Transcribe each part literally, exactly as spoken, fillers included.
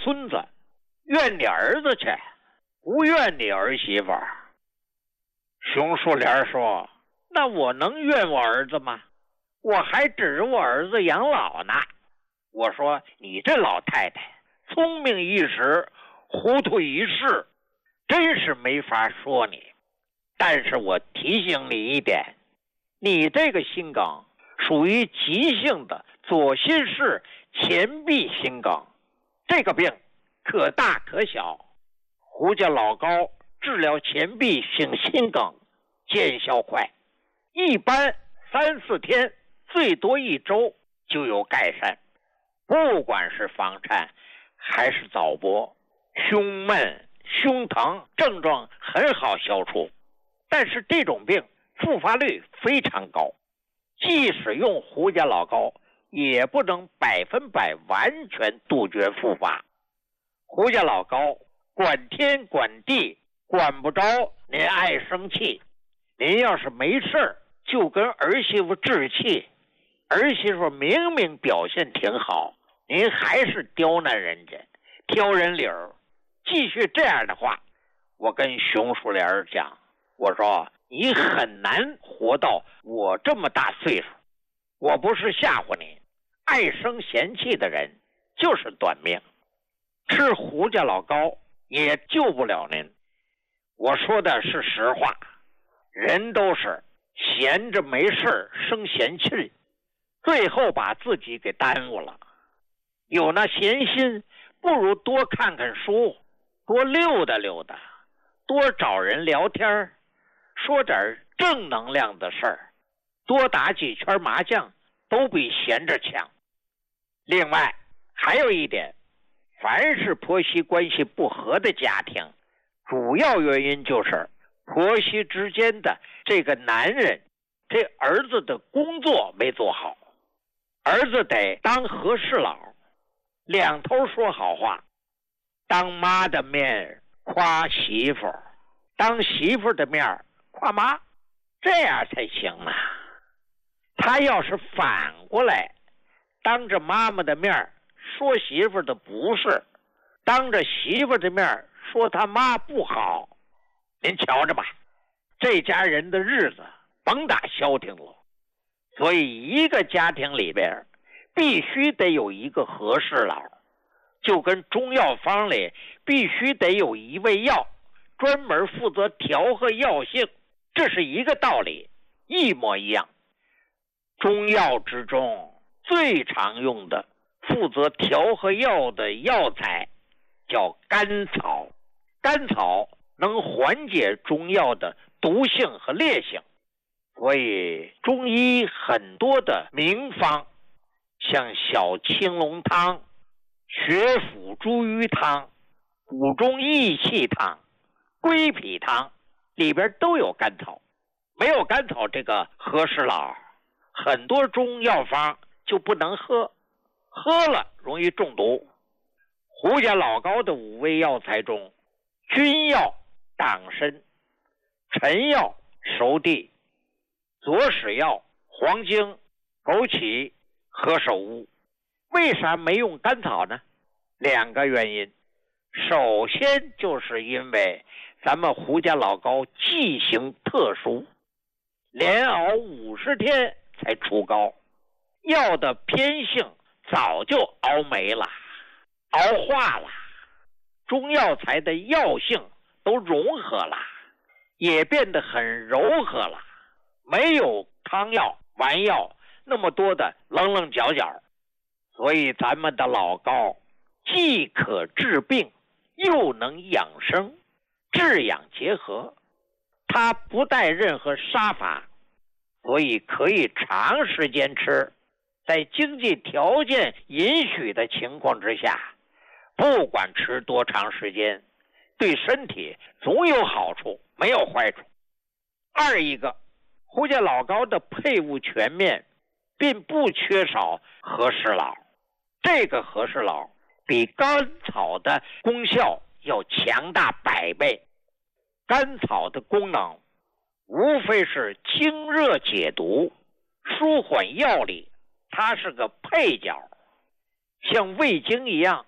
孙子，怨你儿子去，不怨你儿媳妇。熊树莲说，那我能怨我儿子吗？我还指着我儿子养老呢。我说，你这老太太聪明一时，糊涂一世，真是没法说你。但是我提醒你一点，你这个心梗属于急性的左心室前壁心梗，这个病可大可小。胡家老高治疗前壁性心梗见效快，一般三四天，最多一周就有改善。不管是房颤还是早搏，胸闷胸疼症状很好消除，但是这种病复发率非常高，即使用胡家老高也不能百分百完全杜绝复发。胡家老高管天管地，管不着您爱生气，您要是没事就跟儿媳妇置气，儿媳妇明明表现挺好，您还是刁难人家，挑人理儿。继续这样的话，我跟熊树莲讲，我说你很难活到我这么大岁数。我不是吓唬你，爱生嫌气的人就是短命，吃胡家老高也救不了您。我说的是实话，人都是闲着没事生闲气，最后把自己给耽误了。有那闲心，不如多看看书，多溜达溜达，多找人聊天，说点正能量的事儿，多打几圈麻将，都比闲着强。另外还有一点，凡是婆媳关系不和的家庭，主要原因就是婆媳之间的这个男人，这儿子的工作没做好。儿子得当和事佬，两头说好话，当妈的面夸媳妇，当媳妇的面夸妈，这样才行啊。他要是反过来，当着妈妈的面说媳妇的不是，当着媳妇的面说他妈不好，您瞧着吧，这家人的日子甭打消停了。所以一个家庭里边必须得有一个和事佬，就跟中药方里必须得有一味药专门负责调和药性，这是一个道理，一模一样。中药之中最常用的负责调和药的药材叫甘草，甘草能缓解中药的毒性和烈性，所以中医很多的名方，像小青龙汤、血府茱萸汤、补中益气汤、归脾汤里边都有甘草。没有甘草这个和事佬，很多中药方就不能喝，喝了容易中毒。胡家老高的五味药材中，君药党参、陈药熟地、左使药黄精、枸杞、何首乌。为啥没用甘草呢？两个原因。首先就是因为咱们胡家老高剂型特殊，连熬五十天才出膏，药的偏性早就熬没了，熬化了，中药材的药性都融合了，也变得很柔和了，没有汤药丸药那么多的棱棱角角。所以咱们的老高既可治病又能养生，治养结合，它不带任何杀伐，所以可以长时间吃，在经济条件允许的情况之下，不管吃多长时间，对身体总有好处，没有坏处。二一个，胡家老高的配伍全面，并不缺少和事佬，这个和事佬比甘草的功效要强大百倍。甘草的功能无非是清热解毒、舒缓药力，它是个配角，像味精一样，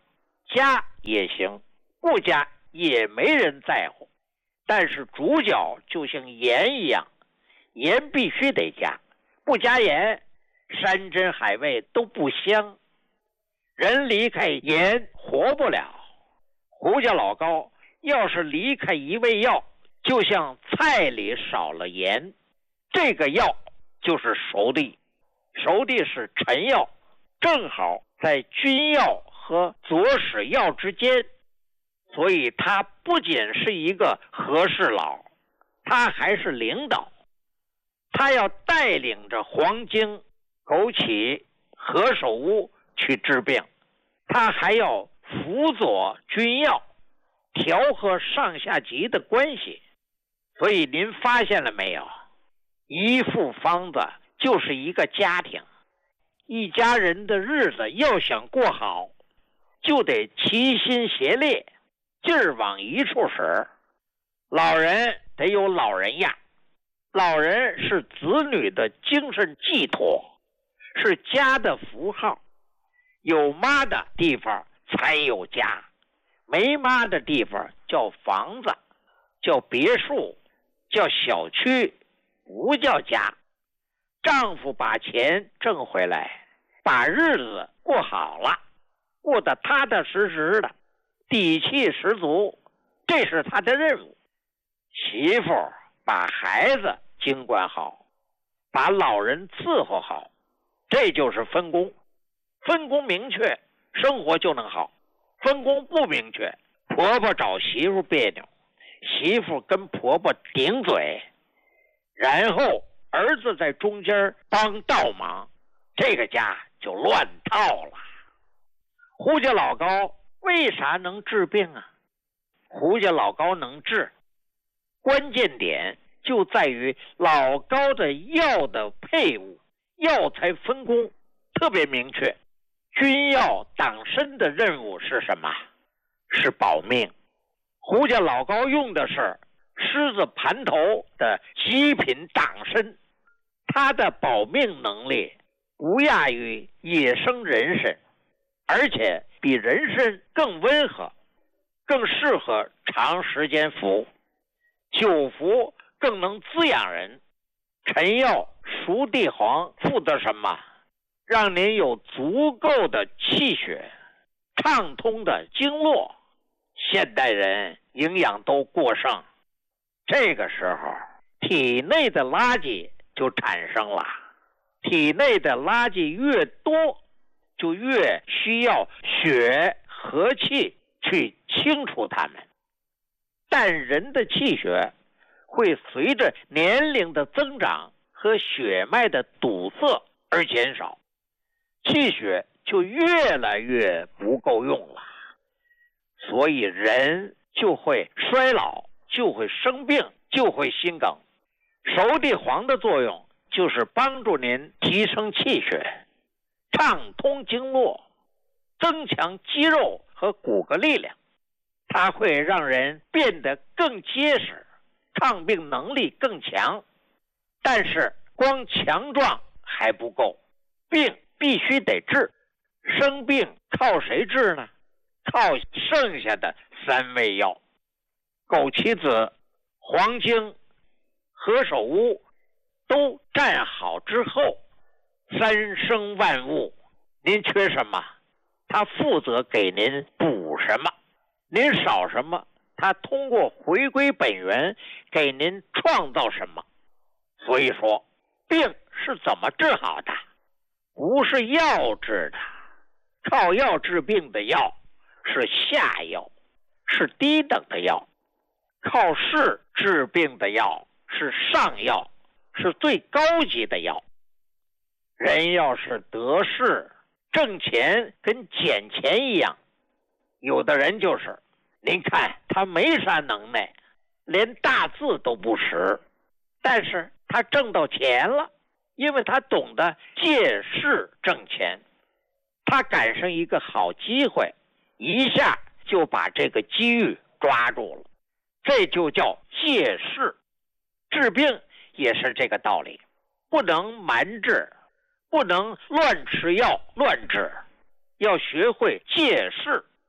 加也行，不加也没人在乎。但是主角就像盐一样，盐必须得加，不加盐，山珍海味都不香。人离开盐活不了。胡家老高要是离开一味药，就像菜里少了盐，这个药就是熟地。熟地是陈药，正好在君药和左使药之间，所以他不仅是一个和事佬，他还是领导。他要带领着黄精、枸杞、何首乌去治病，他还要辅佐君药，调和上下级的关系。所以您发现了没有，一副方子就是一个家庭，一家人的日子要想过好，就得齐心协力，劲儿往一处使。老人得有老人样，老人是子女的精神寄托，是家的符号。有妈的地方才有家，没妈的地方叫房子，叫别墅，叫小区，不叫家。丈夫把钱挣回来，把日子过好了，过得踏踏实实的，底气十足，这是他的任务。媳妇把孩子经管好，把老人伺候好，这就是分工。分工明确，生活就能好。分工不明确，婆婆找媳妇别扭，媳妇跟婆婆顶嘴，然后儿子在中间帮倒忙，这个家就乱套了。胡家老高为啥能治病啊？胡家老高能治，关键点就在于老高的药的配伍，药材分工特别明确。君药党参的任务是什么？是保命。胡家老高用的是狮子盘头的极品党参，它的保命能力不亚于野生人参，而且比人参更温和，更适合长时间服，久服更能滋养人。陈药、熟地黄负责什么？让您有足够的气血，畅通的经络。现代人营养都过剩，这个时候体内的垃圾就产生了。体内的垃圾越多，就越需要血和气去清除它们。但人的气血会随着年龄的增长和血脉的堵塞而减少，气血就越来越不够用了，所以人就会衰老，就会生病，就会心梗。熟地黄的作用就是帮助您提升气血，畅通经络，增强肌肉和骨骼力量。它会让人变得更结实，抗病能力更强。但是光强壮还不够，病必须得治。生病靠谁治呢？靠剩下的三味药：枸杞子、黄精、何首乌都站好之后，三生万物，您缺什么，他负责给您补什么；您少什么，他通过回归本源给您创造什么。所以说，病是怎么治好的？不是药治的，靠药治病的药是下药，是低等的药；靠势治病的药是上药，是最高级的药。人要是得势挣钱跟捡钱一样，有的人就是您看他没啥能耐，连大字都不识，但是他挣到钱了，因为他懂得借势挣钱。他赶上一个好机会，一下就把这个机遇抓住了，这就叫借势。治病也是这个道理，不能蛮治，不能乱吃药乱治，要学会借势。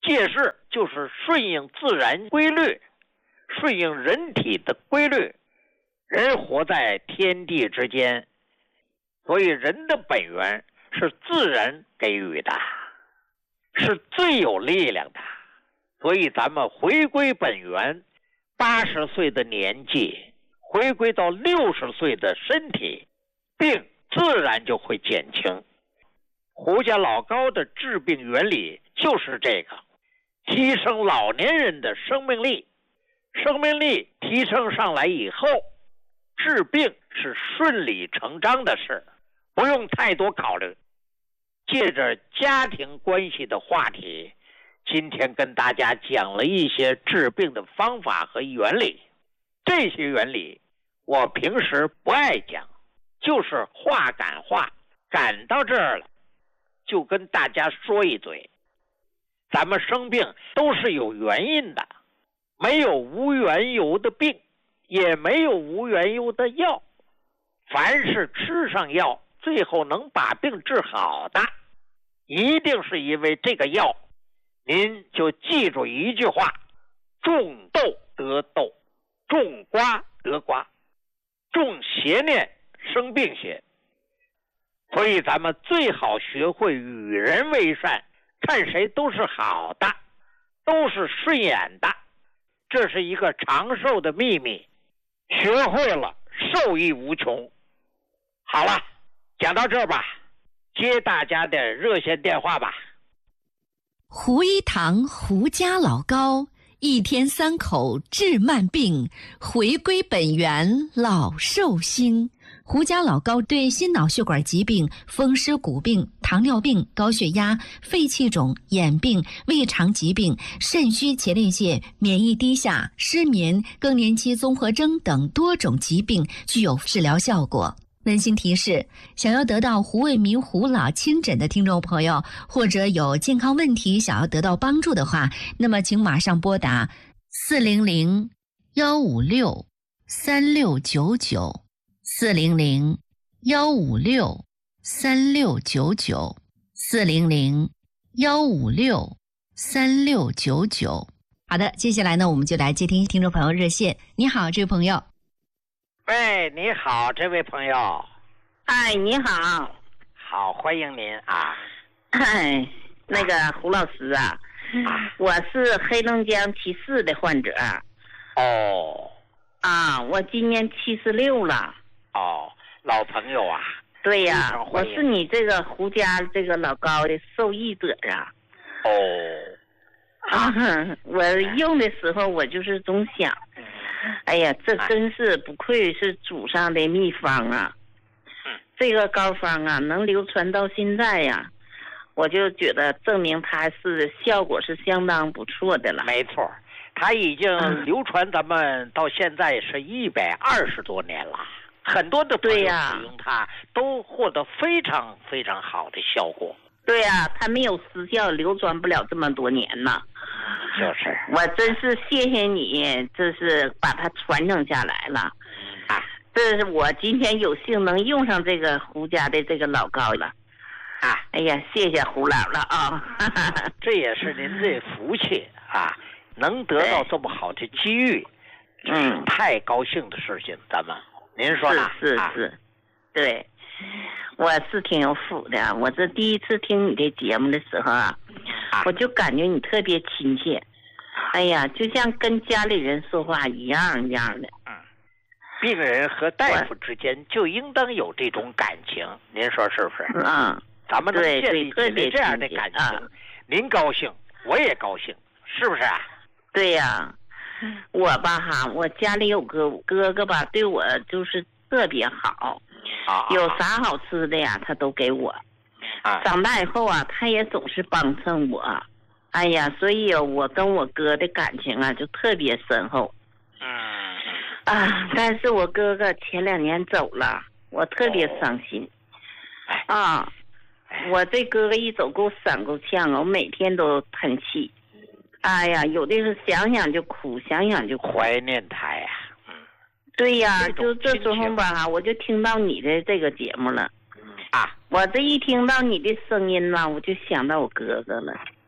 借势就是顺应自然规律，顺应人体的规律。人活在天地之间，所以人的本源是自然给予的，是最有力量的。所以咱们回归本源，八十岁的年纪回归到六十岁的身体，病自然就会减轻。胡家老高的治病原理就是这个，提升老年人的生命力。生命力提升上来以后，治病是顺理成章的事，不用太多考虑。借着家庭关系的话题，今天跟大家讲了一些治病的方法和原理。这些原理我平时不爱讲，就是话赶话，赶到这儿了就跟大家说一嘴。咱们生病都是有原因的，没有无缘由的病，也没有无缘由的药。凡是吃上药最后能把病治好的，一定是因为这个药。您就记住一句话，种豆得豆，种瓜得瓜，种邪念生病邪。所以咱们最好学会与人为善，看谁都是好的，都是顺眼的，这是一个长寿的秘密，学会了受益无穷。好了，讲到这儿吧，接大家的热线电话吧。 胡一堂胡家老高，一天三口治慢病，回归本源老寿星。胡家老高对心脑血管疾病、风湿骨病、糖尿病、高血压、肺气肿、眼病、胃肠疾病、肾虚前列腺、免疫低下、失眠、更年期综合征等多种疾病具有治疗效果。温馨提示，想要得到胡卫民胡老亲诊的听众朋友，或者有健康问题想要得到帮助的话，那么请马上拨打四零零幺五六三六九九四零零幺五六三六九九四零零幺五六三六九九。好的，接下来呢，我们就来接听听众朋友热线。你好，这位朋友。 喂，你好，这位朋友。 哎，你好。 好，欢迎您啊。 哎，那个胡老师啊，啊我是黑龙江七四的患者。 哦。 啊，我今年七十六了。 哦，老朋友啊。 对呀，我是你这个胡家这个老高的受益者啊。 哦。 啊，我用的时候我就是总想。哎呀，这真是不愧是祖上的秘方啊！这个膏方啊，能流传到现在呀、啊，我就觉得证明它是效果是相当不错的了。 没错，它已经流传咱们到现在是一百二十多年了，很多的朋友使用它都获得非常非常好的效果。 对呀、啊，它没有失效，流传不了这么多年呢。 就是， 我真是谢谢你，这是把它传承下来了。啊，这是我今天有幸能用上这个胡家的这个老膏了。啊，哎呀，谢谢胡老了啊！ 这也是您的福气啊，能得到这么好的机遇，嗯，太高兴的事情。咱们，您说呢？ 是是是，啊、对。我是挺有福的，我这第一次听你的节目的时候啊，我就感觉你特别亲切，哎呀，就像跟家里人说话一样一样的。 嗯，病人和大夫之间就应当有这种感情，您说是不是？ 嗯， 咱们能建立起来这样的感情， 啊、 您高兴，我也高兴，是不是啊？ 对呀，我吧哈，我家里有个哥哥吧，对我就是特别好。有啥好吃的呀，他都给我。长大以后啊，他也总是帮衬我。哎呀，所以我跟我哥的感情啊，就特别深厚。 嗯。 啊，但是我哥哥前两年走了，我特别伤心。哦、啊，我这哥哥一走给我闪够呛，我每天都喷气。哎呀，有的时候想想就哭，想想就哭。 怀念他呀。 对呀，就这时候吧，我就听到你的这个节目了， 啊， 我这一听到你的声音呢，我就想到我哥哥了，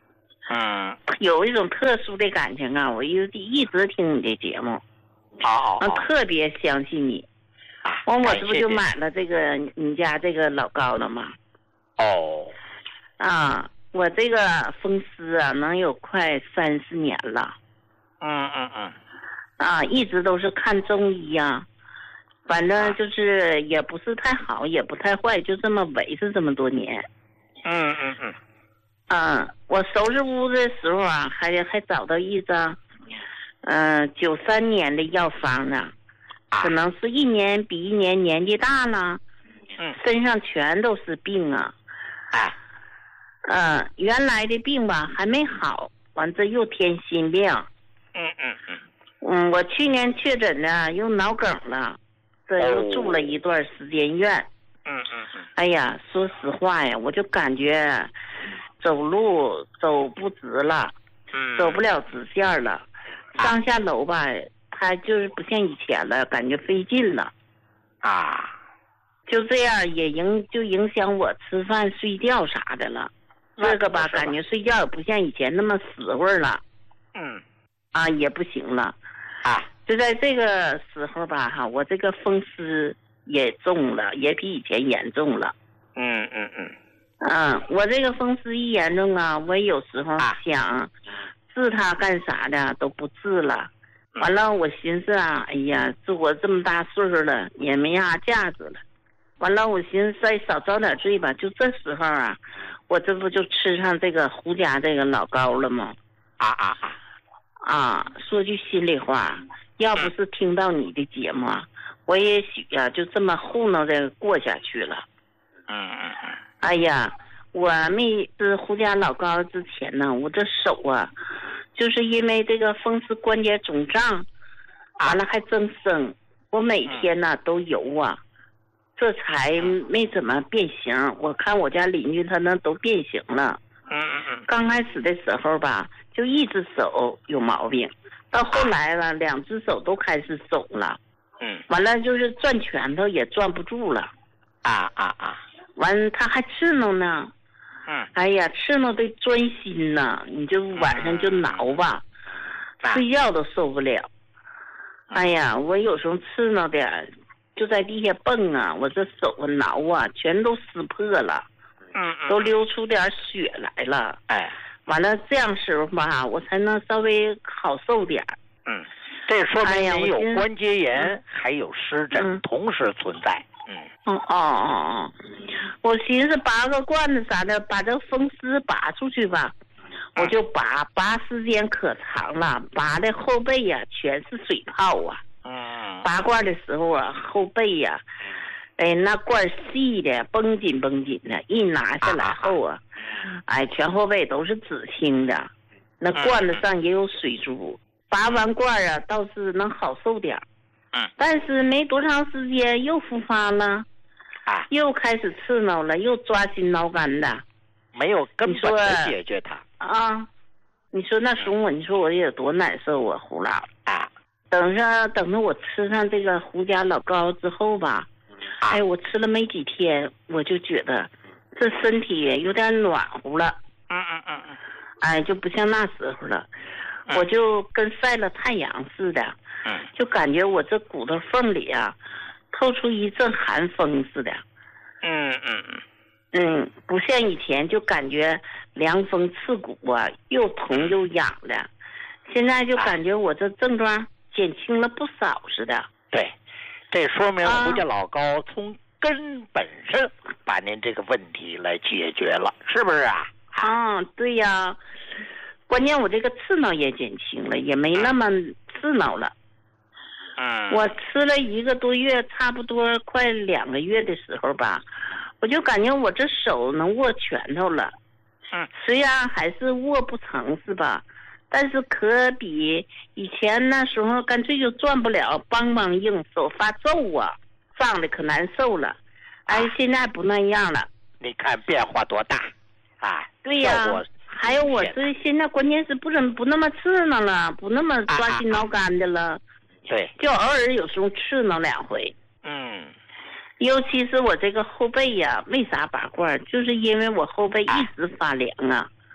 嗯， 有一种特殊的感情啊，我一一直听你的节目， 好， 我特别相信你。 啊， 完我这不就买了这个你家这个老高了吗？ 哦， 啊，我这个风湿啊，能有快三十年了。 嗯嗯嗯。 啊，一直都是看中医呀、啊，反正就是也不是太好，也不太坏，就这么维持这么多年。 嗯嗯嗯。 嗯，我收拾屋的时候啊，还还找到一张，嗯，九三年的药方呢，可能是一年比一年年纪大了， 嗯， 身上全都是病啊。 啊。 嗯，原来的病吧还没好，完这又添新病。 嗯嗯嗯。 嗯，我去年确诊呢，又脑梗了，这又住了一段时间院。 嗯嗯嗯。 哎呀，说实话呀，我就感觉走路走不直了， 嗯， 走不了直线了，上下楼吧，它就是不像以前了，感觉费劲了。 啊， 就这样也影就影响我吃饭睡觉啥的了。这个吧，感觉睡觉也不像以前那么死会儿了。 嗯。 啊，也不行了。啊，就在这个时候吧，哈，我这个风湿也重了，也比以前严重了。 嗯嗯嗯。 嗯，我这个风湿一严重啊，我有时候想治它干啥的都不治了。完了，我寻思啊，哎呀，这我这么大岁数了，也没啥价值了。完了，我寻思再少遭点罪吧。就这时候啊，我这不就吃上这个胡家这个老高了吗？ 啊啊啊！ 啊，说句心里话，要不是听到你的节目，我也许啊就这么糊弄着过下去了。 嗯嗯嗯。 哎呀，我没吃胡家老高之前呢，我这手啊，就是因为这个风湿关节肿胀，完了还增生，我每天呢都游啊，这才没怎么变形。我看我家邻居他那都变形了。 嗯嗯嗯。 刚开始的时候吧，就一只手有毛病，到后来了，两只手都开始肿了。 嗯。 完了就是攥拳头也攥不住了。 啊啊啊！ 完他还刺挠呢。 嗯。 哎呀，刺挠的钻心呐，你就晚上就挠吧， 嗯、 睡觉都受不了。哎呀，我有时候刺挠的就在地下蹦啊，我这手啊挠啊，全都撕破了。 嗯嗯。 都流出点血来了。 哎。 完了，这样时候吧，我才能稍微好受点。 嗯，这说明你有关节炎， 哎、 还有湿疹、嗯、同时存在。嗯。 哦哦哦哦，我寻思拔个罐子啥的，把这风湿拔出去吧，嗯、我就拔，拔时间可长了，拔的后背呀、啊、全是水泡啊。 嗯。 拔罐的时候啊，后背呀、啊，哎，那罐细的绷紧绷紧的，一拿下来后啊。哎，全后背都是紫青的，那罐子上也有水珠。拔完罐啊，倒是能好受点。 嗯。 但是没多长时间又复发了， 啊， 又开始刺挠了，又抓心挠肝的， 没有根本的解决它。 啊，你说那时候我，你说我有多难受啊，胡老啊！ 等着等着，我吃上这个胡家老高之后吧， 啊、 哎，我吃了没几天，我就觉得。这身体有点暖和了， 嗯嗯嗯嗯， 哎，就不像那时候了， 嗯、 我就跟晒了太阳似的， 嗯， 就感觉我这骨头缝里啊，透出一阵寒风似的， 嗯嗯嗯， 嗯，不像以前就感觉凉风刺骨啊，又疼又痒的，现在就感觉我这症状减轻了不少似的。 对，这说明胡家老高从根本上把您这个问题来解决了，是不是啊？ 啊，对呀，关键我这个刺挠也减轻了，也没那么刺挠了。 嗯， 我吃了一个多月，差不多快两个月的时候吧，我就感觉我这手能握拳头了。 嗯， 虽然还是握不成是吧？但是可比以前那时候干脆就攥不了，梆梆硬，手发皱啊。胀的可难受了，哎，啊、现在不那样了。 你看变化多大，啊！ 对呀、啊，还有我这现在关键是不怎不那么刺挠了，不那么抓心挠肝的了。啊啊啊对， 就偶尔有时候刺挠两回。 嗯， 尤其是我这个后背呀、啊，为啥拔罐？就是因为我后背一直发凉啊。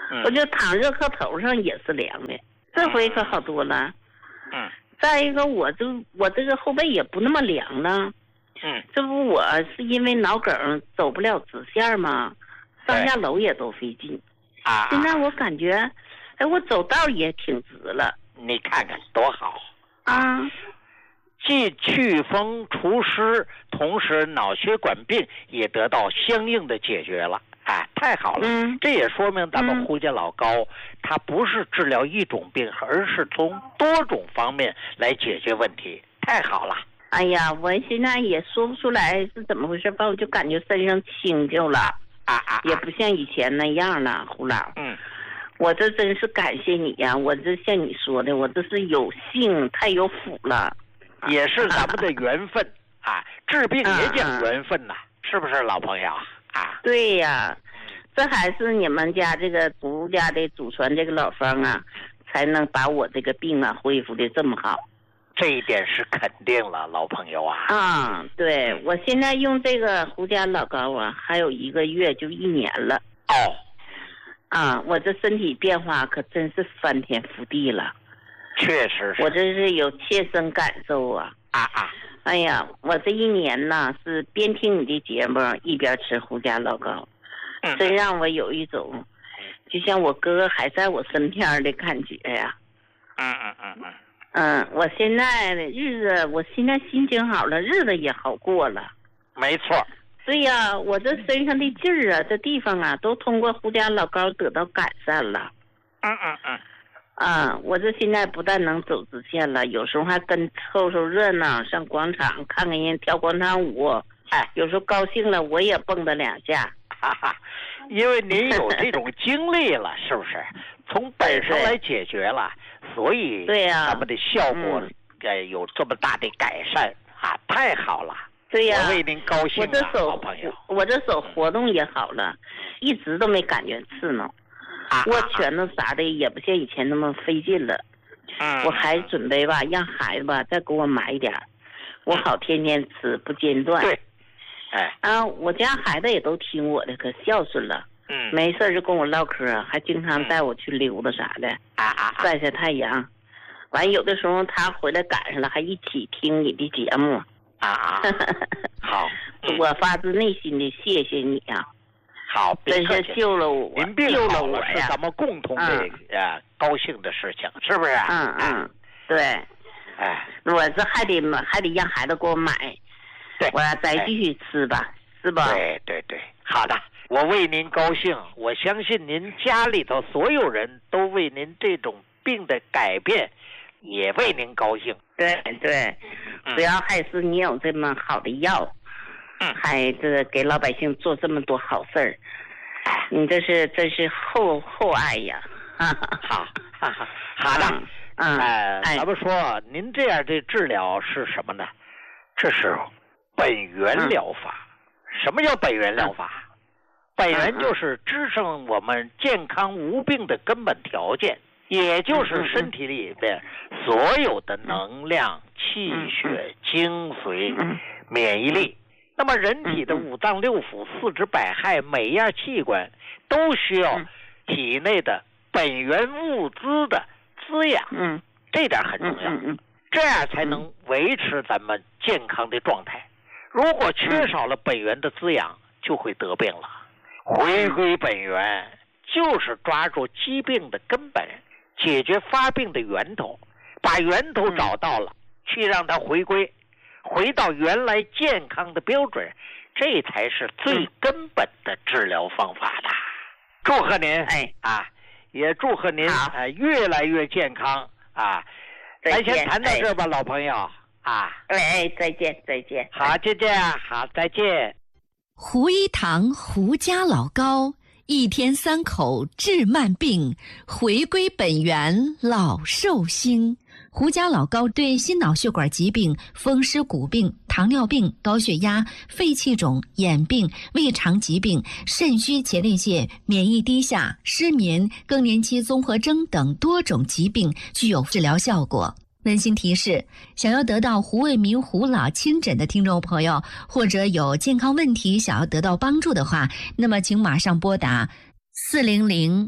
嗯、 我就躺热炕头上也是凉的，这回可好多了。 嗯。 再一个，我就我这个后背也不那么凉了。 嗯。 这不我是因为脑梗走不了直线吗？上下楼也都费劲。 啊。 现在我感觉，哎，我走道也挺直了。 你看看多好啊！ 既祛风除湿，同时脑血管病也得到相应的解决了。哎，太好了！ 嗯， 这也说明咱们胡家老高，嗯、它不是治疗一种病，而是从多种方面来解决问题。太好了！ 哎呀，我现在也说不出来是怎么回事，反正我就感觉身上轻就了啊啊， 也不像以前那样了，胡老。 嗯， 我这真是感谢你呀！我这像你说的，我这是有幸太有福了， 也是咱们的缘分啊！治病也讲缘分呐、啊，是不是老朋友？啊， 对呀，这还是你们家这个胡家的祖传这个老方啊，才能把我这个病啊恢复的这么好。 这一点是肯定了，老朋友啊。 啊，对，我现在用这个胡家老高啊，还有一个月就一年了。 哦， 啊，我这身体变化可真是翻天覆地了。 确实是， 我这是有切身感受啊。 啊啊。 哎呀，我这一年呢是边听你的节目一边吃胡家老高， 嗯、 真让我有一种就像我哥哥还在我身边的感觉呀。 嗯嗯嗯嗯。 嗯，我现在的日子，我现在心情好了，日子也好过了。 没错。 对呀，我这身上的劲儿啊，这地方啊，都通过胡家老高得到改善了。 嗯嗯嗯。 啊，我这现在不但能走直线了，有时候还跟凑凑热闹，上广场看看人跳广场舞。哎，有时候高兴了，我也蹦跶两下。 哈哈，因为您有这种经历了，是不是？从本身来解决了，所以对呀， 咱们的效果呃、嗯、有这么大的改善啊，太好了。 对呀， 我为您高兴啊， 我这手好朋友。 我这手活动也好了，一直都没感觉刺挠。握拳头啥的也不像以前那么费劲了。 嗯， 我还准备吧，让孩子吧再给我买一点，我好天天吃不间断。 对，哎， 啊，我家孩子也都听我的，可孝顺了。 嗯， 没事就跟我唠嗑，还经常带我去溜达啥的， 啊啊， 晒晒太阳。完有的时候他回来赶上了，还一起听你的节目。 啊啊，好， 嗯、我发自内心的谢谢你啊。 好， 真是救了我， 您病救了我呀！是咱们共同的呃、嗯、高兴的事情，是不是？ 嗯嗯，对。 哎， 我这还得还得让孩子给我买， 对， 我再继续吃吧，是吧？ 对对对，好的，我为您高兴，我相信您家里头所有人都为您这种病的改变，也为您高兴。 对对，主要还是你有这么好的药。 嗯， 还这给老百姓做这么多好事儿，你这是这是厚厚爱呀！ 哈哈，好，哈哈，好的， 嗯， 哎，咱们说您这样的治疗是什么呢？这是本源疗法。嗯、什么叫本源疗法？嗯、本源就是支撑我们健康无病的根本条件，也就是身体里边所有的能量、气血、精髓、免疫力。那么人体的五脏六腑、四肢百骸，每样器官都需要体内的本源物资的滋养， 嗯， 这点很重要， 嗯嗯， 这样才能维持咱们健康的状态。如果缺少了本源的滋养，就会得病了。回归本源，就是抓住疾病的根本，解决发病的源头，把源头找到了，去让它回归。回到原来健康的标准，这才是最根本的治疗方法的。祝贺您， 哎啊，也祝贺您啊、呃、越来越健康啊！咱先谈到这吧，哎、老朋友啊。 哎哎，再见再见。 好，就这样，好，再见。 胡一堂胡家老高，一天三口治慢病，回归本源老寿星。胡家老高对心脑血管疾病、风湿骨病、糖尿病、高血压、肺气肿、眼病、胃肠疾病、肾虚前列腺、免疫低下、失眠、更年期综合征等多种疾病具有治疗效果。温馨提示：想要得到胡卫民胡老亲诊的听众朋友，或者有健康问题想要得到帮助的话，那么请马上拨打四零零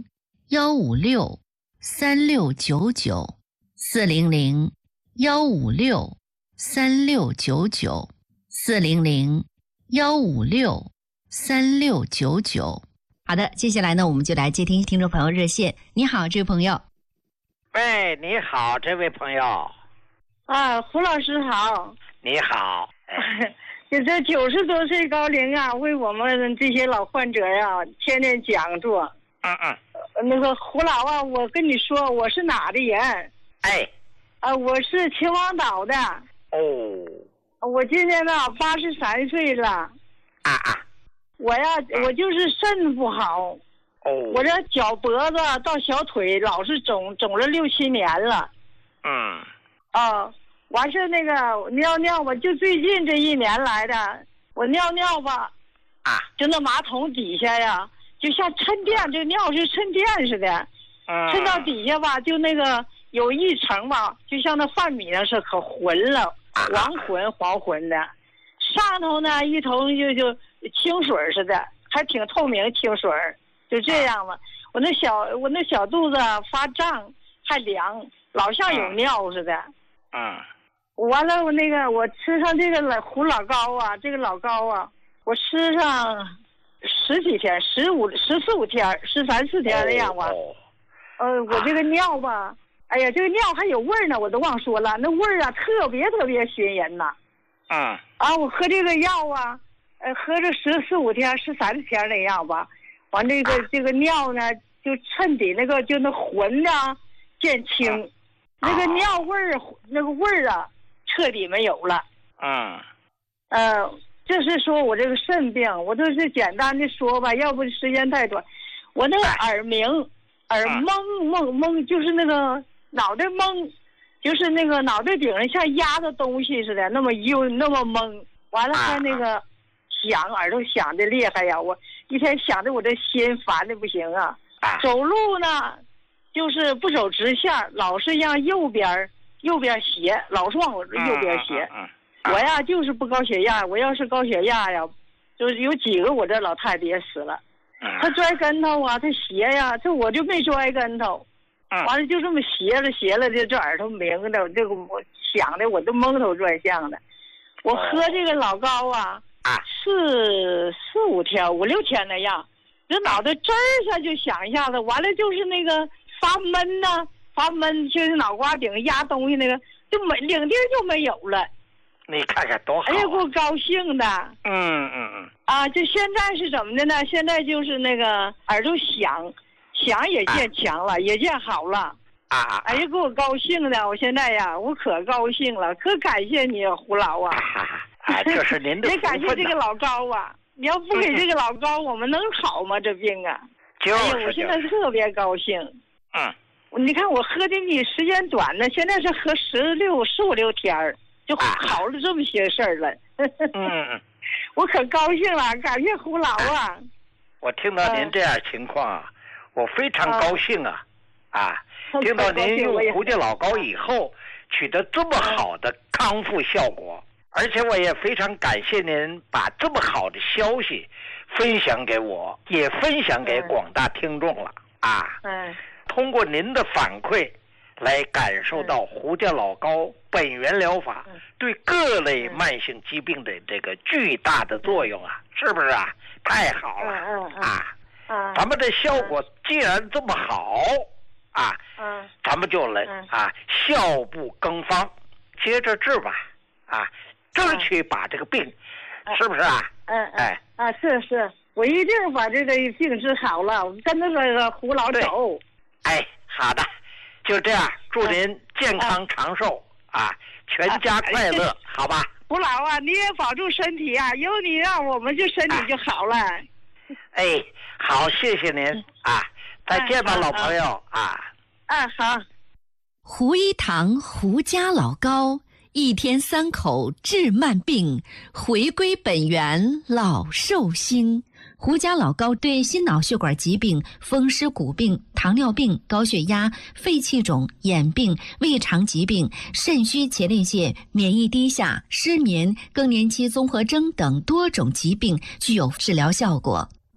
幺五六三六九九，四零零幺五六三六九九，四零零幺五六三六九九。好的，接下来呢，我们就来接听听众朋友热线。你好，这位朋友。 喂，你好，这位朋友。 啊，胡老师好。 你好。 你这九十多岁高龄啊，为我们这些老患者呀、啊，天天讲座。 嗯嗯。 那个胡老啊，我跟你说，我是哪的人？ 哎。 啊，我是秦皇岛的。 哦。 我今年呢八十三岁了。 啊啊。 我呀，我就是肾不好。 哦。 我这脚脖子到小腿老是肿，肿了六七年了。 嗯。 啊，完事那个尿尿吧，就最近这一年来的，我尿尿吧， 啊， 就那马桶底下呀，就像沉淀，这尿是沉淀似的， 嗯， 沉到底下吧，就那个有一层吧，就像那饭米那是可浑了，黄浑黄浑的，上头呢一头就就清水似的，还挺透明清水，就这样了。我那小我那小肚子发胀，还凉，老像有尿似的。 嗯。 完了，我那个我吃上这个老胡老膏啊，这个老膏啊，我吃上十几天，十五十四五天，十三四天那样吧。 哦。 呃，我这个尿吧，哎呀，这个尿还有味儿呢，我都忘说了，那味儿啊特别特别熏人呐。 嗯。 啊，我喝这个药啊，呃，喝着十四五天、十三天那样吧，完这个、啊、这个尿呢，就趁底那个就那浑呢渐清，啊、那个尿味儿、啊、那个味儿啊。彻底没有了。 嗯， 呃，这是说我这个肾病，我都是简单的说吧，要不时间太短。我那个耳鸣、耳懵懵懵，就是那个脑袋懵，就是那个脑袋顶上像压着东西似的，那么幽那么懵。完了还那个响，耳朵响的厉害呀！我一天想的我这心烦的不行啊。走路呢，就是不走直线，老是让右边。右边斜，老是往我右边斜。 嗯嗯嗯、 我呀就是不高血压，我要是高血压呀，就是有几个我这老太太也死了。 嗯、 她摔跟头啊，她斜呀，这我就没摔跟头。 嗯、 完了就这么斜了斜了的，这耳朵鸣的，这个我想的我都蒙头转向的。我喝这个老膏啊， 啊四四五天五六天那样，这脑袋这儿下就响一下子，完了就是那个发闷呐、啊。发闷，就是脑瓜顶压东西那个，就没领地就没有了。 你看看多好、啊！ 哎呀，给我高兴的。 嗯嗯嗯。 啊，就现在是怎么的呢？现在就是那个耳朵响，响也渐强了，啊、也渐好了。 啊！ 哎呀，给我高兴的，我现在呀，我可高兴了，可感谢你，胡老啊！ 啊，这是您的福分。 也感谢这个老高啊！你要不给这个老高，我们能好吗？这病啊！ 就是。 哎呀，我现在特别高兴。 嗯。 你看我喝的你时间短呢，现在是喝十六十五六天儿，就好了这么些事儿了。 嗯， 我可高兴了，感谢胡老啊！ 我听到您这样情况啊，呃、我非常高兴啊！啊，啊听到您用胡家老膏以后取得这么好的康复效果，而且我也非常感谢您把这么好的消息分享给我，也分享给广大听众了啊！ 嗯。 通过您的反馈来感受到胡家老膏本源疗法对各类慢性疾病的这个巨大的作用啊，是不是啊？太好了啊！咱们的效果既然这么好啊，咱们就来啊效不更方，接着治吧啊，争取把这个病，是不是啊？ 嗯哎啊是是，我一定把这个病治好了，我跟着这个胡老走。 哎，好的，就这样，祝您健康长寿啊，啊全家快乐，啊、好吧？ 胡老啊，你也保重身体啊，有你让我们这身体就好了。 哎，好，谢谢您啊，再见吧， 啊、 老朋友啊。 啊，好。 胡一堂胡家老膏，一天三口治慢病，回归本源老寿星。胡家老膏对心脑血管疾病、风湿骨病、糖尿病、高血压、肺气肿、眼病、胃肠疾病、肾虚前列腺、免疫低下、失眠、更年期综合征等多种疾病具有治疗效果。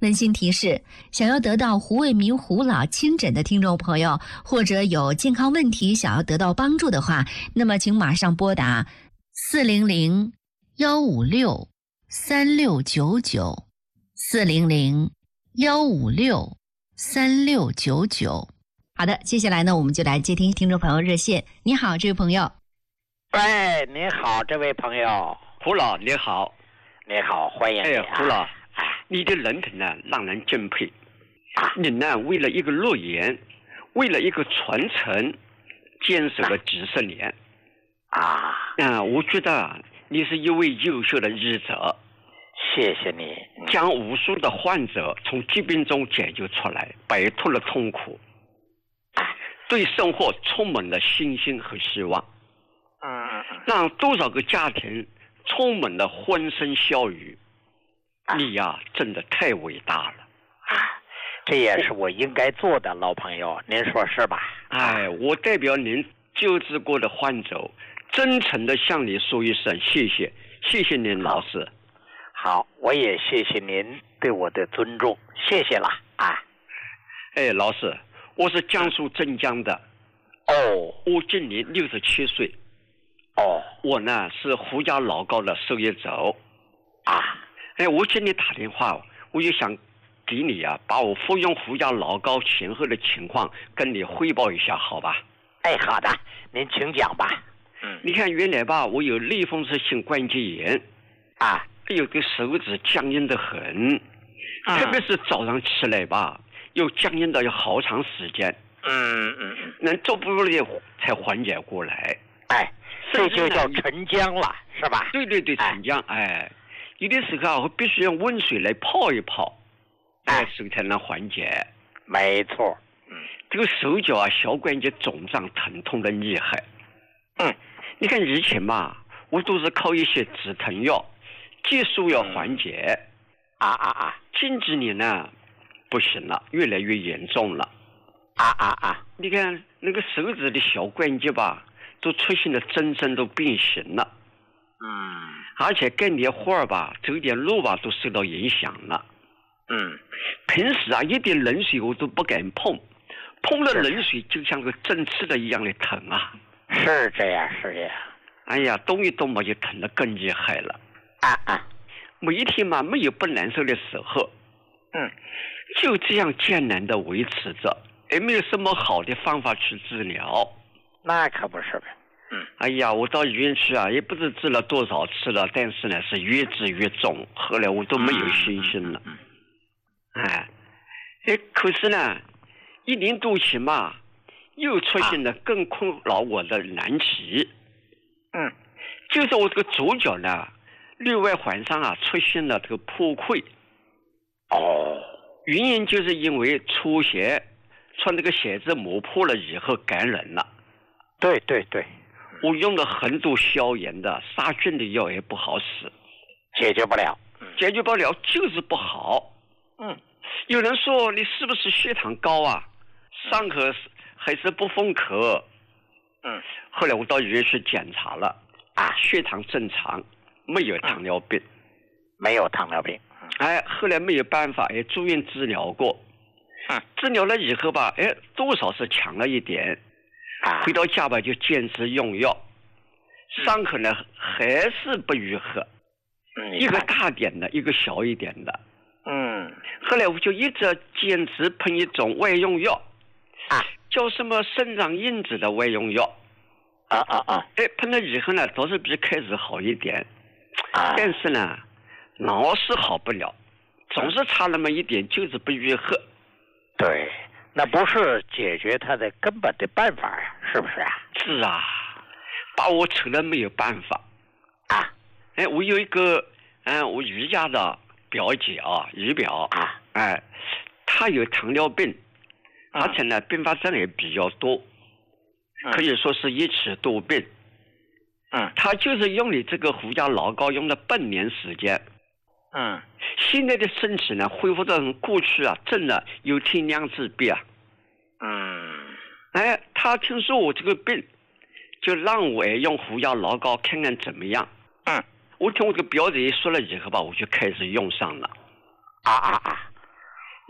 温馨提示：想要得到胡卫民胡老亲诊的听众朋友，或者有健康问题想要得到帮助的话，那么请马上拨打四零零幺五六三六九九四零零幺五六三六九九。好的，接下来呢，我们就来接听听众朋友热线。你好，这位朋友。 喂，你好，这位朋友。 胡老，你好。 你好，欢迎你、啊。 哎，胡老。你的人品呢，让人敬佩。啊，你呢，为了一个诺言，为了一个传承，坚守了几十年。 啊， 嗯，我觉得你是一位优秀的医者。 谢谢你， 将无数的患者从疾病中解救出来，摆脱了痛苦，对生活充满了信心和希望。 嗯， 让多少个家庭充满了欢声笑语。你呀，真的太伟大了！ 啊，这也是我应该做的，老朋友，您说是吧？ 哎，我代表您救治过的患者，真诚的向你说一声谢谢，谢谢您，老师。 好，我也谢谢您对我的尊重，谢谢了啊！ 哎，老师，我是江苏镇江的。 哦， 我今年六十七岁。 哦， 我呢是胡家老高的受益者。 啊。 哎，我今天打电话，我就想给你啊，把我服用胡家老高前后的情况跟你汇报一下，好吧？ 哎，好的，您请讲吧。嗯， 你看原来吧，我有类风湿性关节炎， 啊， 有个手指僵硬得很， 嗯、 特别是早上起来吧，又僵硬到有好长时间。 嗯嗯嗯， 能走不了才缓解过来。 哎，这就叫沉僵了，是吧？ 对对对，沉僵，哎。哎有的时候啊，我必须用温水来泡一泡，哎，手才能缓解。 没错， 嗯，这个手脚啊，小关节肿胀疼痛的厉害。 嗯， 你看以前嘛，我都是靠一些止疼药、激素药缓解。 啊啊啊！ 近几年呢，不行了，越来越严重了。 啊啊啊！ 你看那个手指的小关节吧，都出现了真正都变形了。 嗯。 而且干点活儿吧，走点路吧，都受到影响了。 嗯， 平时啊，一点冷水我都不敢碰，碰了冷水就像个针刺的一样的疼啊。 是这样，是这样。 哎呀，动一动嘛，就疼得更厉害了。 啊啊， 每一天嘛，没有不难受的时候。 嗯， 就这样艰难的维持着，也没有什么好的方法去治疗。 那可不是呗。 嗯，哎呀，我到医院去啊，也不知治了多少次了，但是呢，是越治越重，后来我都没有信心了。 嗯， 哎，哎，可是呢，一年多前嘛，又出现了更困扰我的难题。 嗯， 就是我这个左脚呢，内外环上啊出现了这个破溃。 哦， 原因就是因为出血，穿这个鞋子磨破了以后感染了。 对对对。 我用了很多消炎的、杀菌的药也不好使， 解决不了， 解决不了就是不好。 嗯， 有人说你是不是血糖高啊？上课还是不封口？ 嗯， 后来我到医院去检查了，啊，血糖正常，没有糖尿病， 没有糖尿病。 哎，后来没有办法，也住院治疗过。 嗯， 治疗了以后吧，哎，多少是强了一点。 啊， 回到家吧，就坚持用药，伤口呢还是不愈合， 嗯， 一个大点的，一个小一点的。 嗯， 后来我就一直坚持喷一种外用药， 啊， 叫什么生长因子的外用药。 啊啊啊！ 哎，喷了以后呢，倒是比开始好一点， 啊， 但是呢，老是好不了，总是差那么一点，就是不愈合。 对。那不是解决它的根本的办法呀，是不是啊？ 是啊，把我扯了没有办法啊！ 哎，我有一个嗯，我姨家的表姐啊，姨表啊， 哎，她有糖尿病，而且呢，并发症也比较多， 嗯、 可以说是一起多病。 嗯， 她就是用你这个胡家老高用了半年时间。 嗯， 现在的身体呢，恢复到过去啊，真的有天良之别啊。 嗯， 哎，他听说我这个病，就让我用胡家老高看看怎么样。 嗯， 我听我这个表姐说了以后吧，我就开始用上了。 啊啊啊！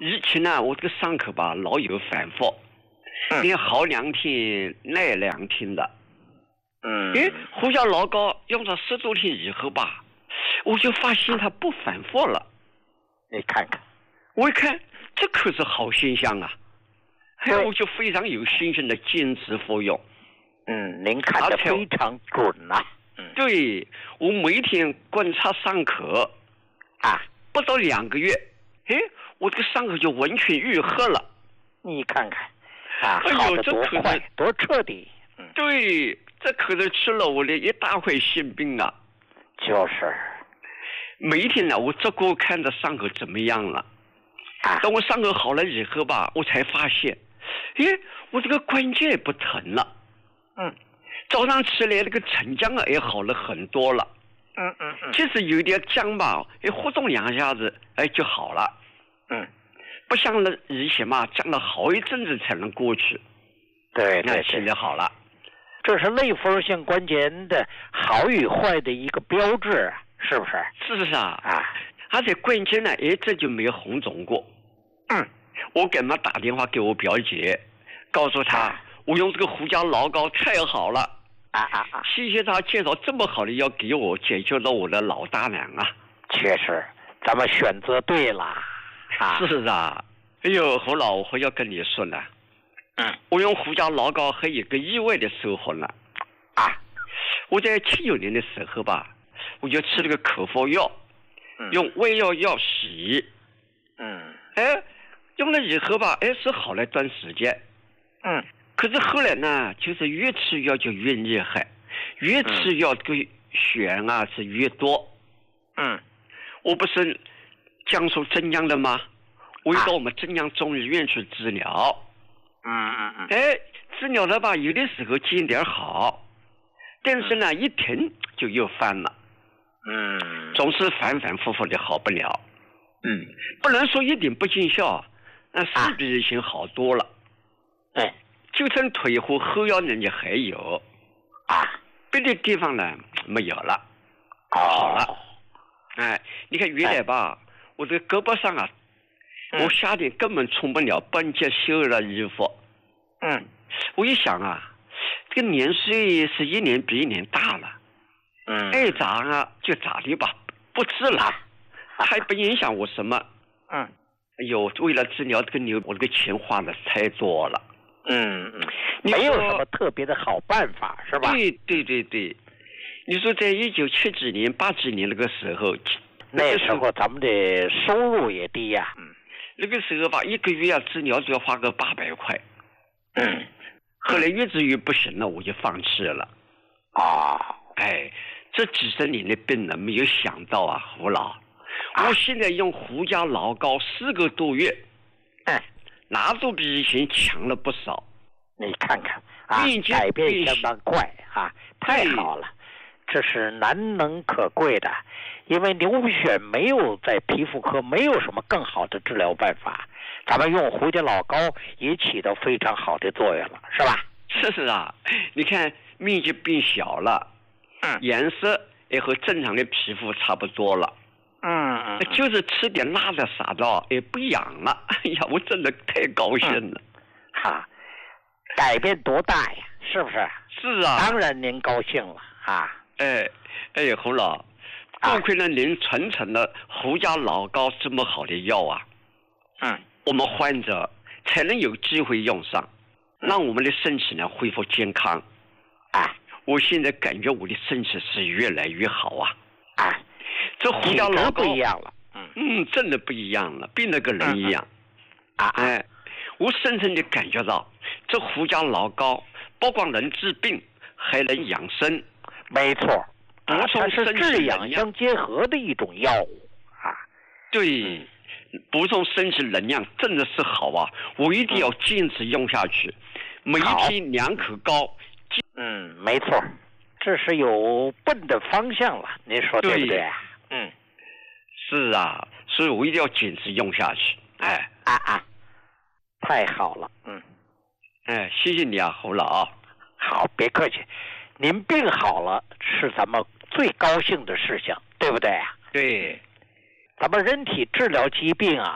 以前呢，我这个伤口吧老有反复， 嗯连好两天耐两天的。 嗯， 哎，胡椒老膏用了十多天以后吧，我就发现它不反复了。 你看看， 我一看，这可是好现象啊！哎， 对我就非常有信心的坚持服用。 嗯，您看得非常准呐、嗯， 对，我每天观察伤口， 啊， 不到两个月，哎，我这个伤口就完全愈合了。 你看看，啊， 哎呦好的多这可快是， 多彻底。嗯， 对，这可是吃了我的一大块心病啊！ 就是每一天呢，我只顾看着伤口怎么样了。 啊， 等我伤口好了以后吧，我才发现，哎，我这个关节也不疼了。 嗯早上起来那个沉僵啊也好了很多了。 嗯嗯嗯其实有点僵吧，哎，活动两下子，哎就好了。 嗯， 不像那以前嘛，僵了好一阵子才能过去。那对对对， 现在好了。 这是类风性关节炎的好与坏的一个标志啊，是不是？ 是啊， 啊， 而且关键呢，哎，这就没有红肿过。 嗯， 我给他打电话给我表姐，告诉她、 啊我用这个胡椒老膏太好了。 啊啊啊， 谢谢他介绍这么好的药给我，解决了我的老大难啊！ 确实，咱们选择对了啊。 是啊，哎呦，侯老，我要跟你说呢， 嗯我用胡椒老膏还有一个意外的收获呢。 啊， 我在七九年的时候吧，我就吃了个口服药， 嗯用胃药药洗， 嗯哎，用了以后吧，哎是好了一段时间， 嗯可是后来呢，就是越吃药就越厉害，越吃药这个血啊是越多。 嗯， 我不是江苏镇江的吗？我又啊到我们镇江中医院去治疗。 嗯嗯嗯， 哎，治疗了吧，有的时候见点好，但是呢，一停就又犯了， 嗯总是反反复复的好不了。 嗯， 不能说一点不见效，那是比以前好多了。 哎就剩腿和后腰呢，也还有， 啊， 别的地方呢没有了。 哦好了，哎，你看原来吧，我这个胳膊上啊， 嗯我夏天根本穿不了半截袖的衣服。 嗯我一想啊，这个年岁是一年比一年大了， 嗯， 爱咋啊就咋的吧，不治了，还不影响我什么。 嗯哎呦，为了治疗这个瘤，我这个钱花的太多了。 嗯嗯， 你没有说什么特别的好办法，是吧？ 对对对对，你说在一九七几年、八几年那个时候， 那时候咱们的收入也低呀、嗯那个时候吧，一个月啊治疗就要花个八百块。 嗯， 后来越治越不行了，我就放弃了。 啊， 哎，这几十年的病呢，没有想到啊，胡老， 啊我现在用胡椒老膏四个多月， 哎， 那都比以前强了不少。 你看看啊并，且改变相当快啊，太对好了，这是难能可贵的。因为牛皮癣没有在皮肤科没有什么更好的治疗办法，咱们用胡椒老膏也起到非常好的作用了，是吧？ 是啊，你看面积变小了， 嗯颜色也和正常的皮肤差不多了。 嗯嗯嗯就是吃点辣的啥的也不痒了。哎呀，我真的太高兴了。 哈，改变多大呀？是不是？ 是啊， 当然您高兴了啊！ 哎哎，侯老，多亏了您传承了胡椒老膏这么好的药啊， 嗯， 我们患者才能有机会用上，让我们的身体呢恢复健康。 啊我现在感觉我的身体是越来越好啊！ 啊， 这胡椒老膏不一样了，嗯嗯，真的不一样了，变了个人一样。 啊啊， 哎，我深深的感觉到，这胡椒老膏不光能治病，还能养生。 没错， 补啊，它是充身体治能量养相结合的一种药物啊。 对，补充身体能量真的是好啊！我一定要坚持用下去，每一好天两口膏。 嗯，没错，这是有奔的方向了，您说对不对对？ 嗯， 是啊，所以我一定要坚持用下去。哎啊啊，太好了，嗯， 哎，谢谢你啊，侯老。 好，别客气，您病好了是咱们最高兴的事情，对不对啊？ 对， 咱们人体治疗疾病啊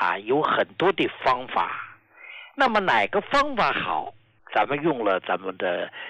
啊，有很多的方法。那么哪个方法好，咱们用了咱们的